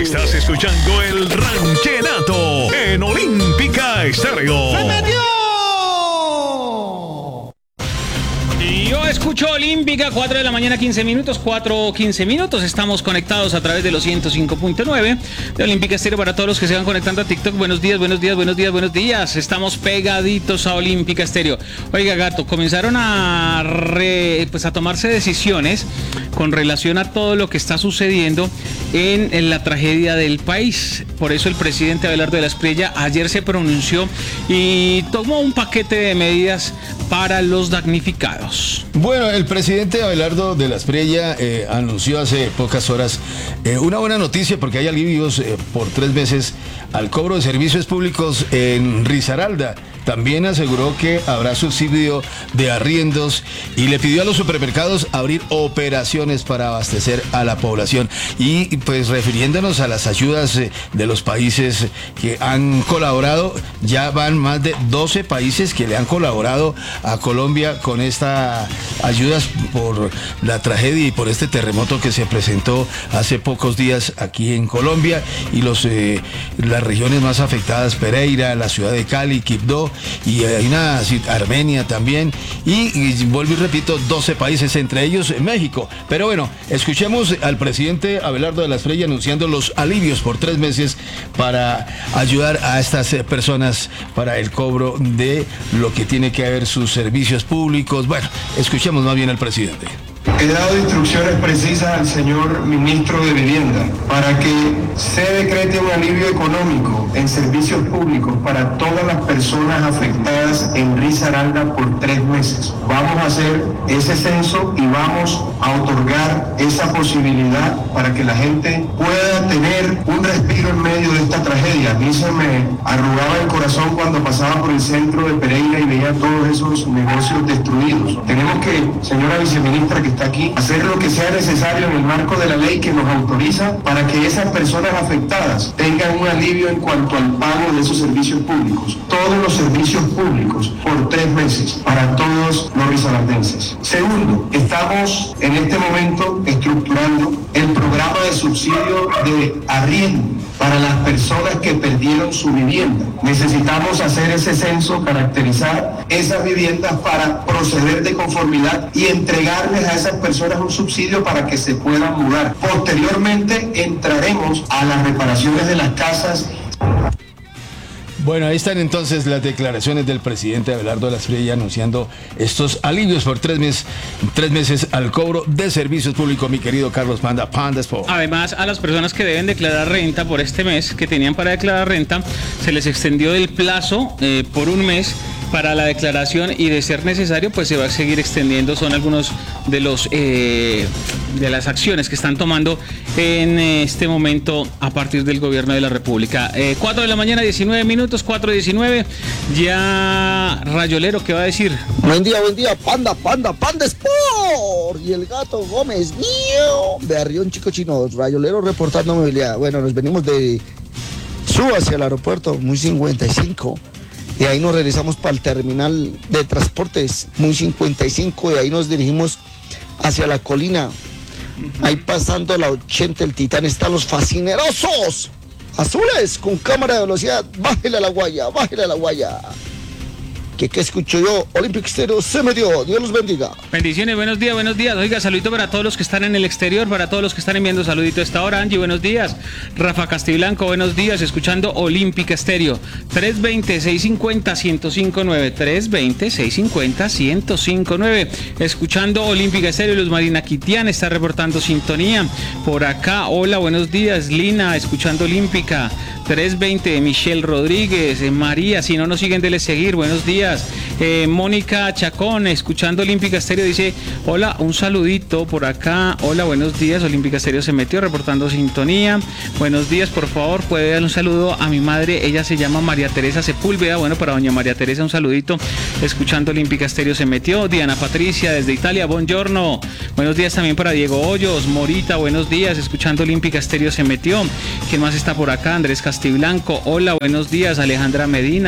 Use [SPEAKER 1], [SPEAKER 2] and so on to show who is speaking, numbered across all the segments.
[SPEAKER 1] Estás escuchando el Ranchenato en Olímpica Estéreo.
[SPEAKER 2] ¡Se metió!
[SPEAKER 3] Y yo escucho Olímpica, 4 de la mañana, 15 minutos, 4:15 minutos. Estamos conectados a través de los 105.9 de Olímpica Estéreo para todos los que se van conectando a TikTok. Buenos días, buenos días, buenos días, buenos días. Estamos pegaditos a Olímpica Estéreo. Oiga, Gato, comenzaron a tomarse decisiones con relación a todo lo que está sucediendo en la tragedia del país. Por eso el presidente Abelardo de la Espriella ayer se pronunció y tomó un paquete de medidas para los damnificados.
[SPEAKER 2] Bueno, el presidente Abelardo de la Espriella anunció hace pocas horas una buena noticia porque hay alivios por 3 meses al cobro de servicios públicos en Risaralda. También aseguró que habrá subsidio de arriendos y le pidió a los supermercados abrir operaciones para abastecer a la población. Y pues refiriéndonos a las ayudas de los países que han colaborado, ya van más de 12 países que le han colaborado a Colombia con estas ayudas por la tragedia y por este terremoto que se presentó hace pocos días aquí en Colombia. Y las regiones más afectadas, Pereira, la ciudad de Cali, Quibdó, y hay Armenia también, y vuelvo y repito, 12 países, entre ellos México. Pero bueno, escuchemos al presidente Abelardo de la Espriella anunciando los alivios por 3 meses para ayudar a estas personas para el cobro de lo que tiene que ver sus servicios públicos. Bueno, escuchemos más bien al presidente.
[SPEAKER 4] He dado instrucciones precisas al señor ministro de Vivienda para que se decrete un alivio económico en servicios públicos para todas las personas afectadas en Risaralda por 3 meses. Vamos a hacer ese censo y vamos a otorgar esa posibilidad para que la gente pueda tener un respiro en medio de esta tragedia. A mí se me arrugaba el corazón cuando pasaba por el centro de Pereira y veía todos esos negocios destruidos. Tenemos que, señora viceministra que está aquí, hacer lo que sea necesario en el marco de la ley que nos autoriza para que esas personas afectadas tengan un alivio en cuanto al pago de esos servicios públicos. Todos los servicios públicos por 3 meses para todos los risaraldenses. Segundo, estamos en este momento estructurando el programa de subsidio de arriendo para las personas que perdieron su vivienda. Necesitamos hacer ese censo, caracterizar esas viviendas para proceder de conformidad y entregarles a esas personas un subsidio para que se puedan mudar. Posteriormente entraremos a las reparaciones de las casas.
[SPEAKER 2] Bueno, ahí están entonces las declaraciones del presidente Abelardo de la Espriella anunciando estos alivios por 3 meses al cobro de servicios públicos, mi querido Carlos Panda Sport.
[SPEAKER 3] Además, a las personas que deben declarar renta por este mes, que tenían para declarar renta, se les extendió el plazo por 1 mes para la declaración y de ser necesario pues se va a seguir extendiendo. Son algunos de de las acciones que están tomando en este momento a partir del gobierno de la República. 4 de la mañana, 19 minutos, 4:19. Ya Rayolero, ¿qué va a decir?
[SPEAKER 5] Buen día, Panda Sport. Y el Gato Gómez, mío, de Arrión Chico Chino, Rayolero reportando movilidad. Bueno, nos venimos de Suba hacia el aeropuerto, muy 55. Y ahí nos regresamos para el terminal de transportes, muy 55, y ahí nos dirigimos hacia la colina. Ahí pasando la 80, el Titán, están los fascinerosos azules con cámara de velocidad. Bájale a la guaya. ¿Qué escucho yo? Olímpica Estéreo se metió. Dios los bendiga.
[SPEAKER 3] Bendiciones, buenos días. Oiga, saludito para todos los que están en el exterior, para todos los que están enviando saludito a esta hora. Angie, buenos días. Rafa Castiblanco, buenos días. Escuchando Olímpica Estéreo. 320-650-1059. 320-650-1059. Escuchando Olímpica Estéreo. Luz Marina Quitián está reportando sintonía. Por acá, hola, buenos días. Lina, escuchando Olímpica. 320, Michelle Rodríguez, María, si no nos siguen, denle seguir, buenos días. Mónica Chacón, escuchando Olímpica Estéreo, dice, hola, un saludito por acá, hola, buenos días, Olímpica Estéreo se metió, reportando sintonía, buenos días, por favor, puede dar un saludo a mi madre, ella se llama María Teresa Sepúlveda, bueno, para doña María Teresa un saludito, escuchando Olímpica Estéreo se metió. Diana Patricia, desde Italia, buongiorno, buenos días también para Diego Hoyos, Morita, buenos días, escuchando Olímpica Estéreo se metió. ¿Quién más está por acá? Andrés Castiblanco, hola, buenos días. Alejandra Medina,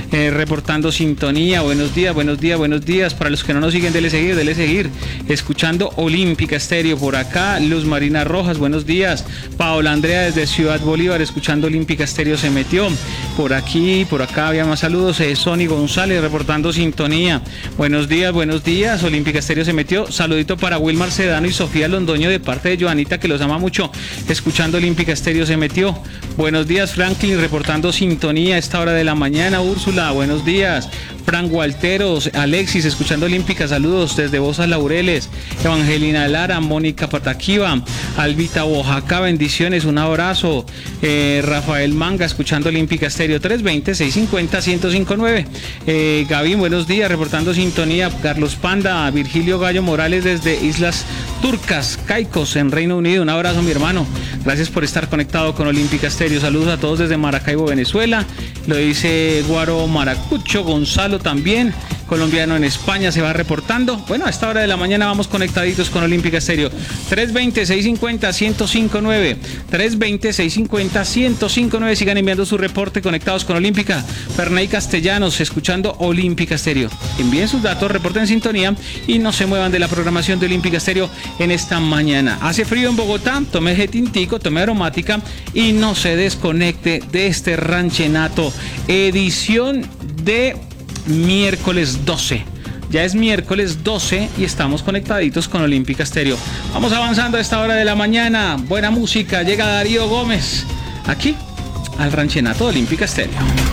[SPEAKER 3] reportando sintonía. Buenos días, buenos días, buenos días. Para los que no nos siguen, dele seguir. Escuchando Olímpica Estéreo por acá. Luz Marina Rojas, buenos días. Paola Andrea desde Ciudad Bolívar, escuchando Olímpica Estéreo se metió. Por acá había más saludos. Sony González reportando sintonía. Buenos días, Olímpica Estéreo se metió. Saludito para Wilmar Sedano y Sofía Londoño de parte de Joanita, que los ama mucho. Escuchando Olímpica Estéreo se metió. Buenos días, Franklin, reportando sintonía a esta hora de la mañana. Úrsula, buenos días. Fran Walteros, Alexis, escuchando Olímpica, saludos desde Bozas Laureles. Evangelina Lara, Mónica Pataquiva, Albita Oaxaca, bendiciones, un abrazo. Rafael Manga, escuchando Olímpica Estéreo, 320-650-1059. Gaby, buenos días, reportando sintonía. Carlos Panda, Virgilio Gallo Morales desde Islas Turcas, Caicos, en Reino Unido, un abrazo, mi hermano. Gracias por estar conectado con Olímpica Estéreo. Saludos a todos desde Maracaibo, Venezuela. Lo dice Guaro Maracucho. Gonzalo también, colombiano en España, se va reportando. Bueno, a esta hora de la mañana vamos conectaditos con Olímpica Estéreo. 320-650-1059. 320-650-1059. Sigan enviando su reporte conectados con Olímpica. Ferney Castellanos, escuchando Olímpica Estéreo. Envíen sus datos, reporten sintonía y no se muevan de la programación de Olímpica Estéreo en esta mañana. Hace frío en Bogotá, tome tintico, tome aromática y no se desconecte de este ranchenato. Edición de miércoles 12. Ya es miércoles 12 y estamos conectaditos con Olímpica Estéreo. Vamos avanzando a esta hora de la mañana. Buena música. Llega Darío Gómez aquí al ranchenato de Olímpica Estéreo.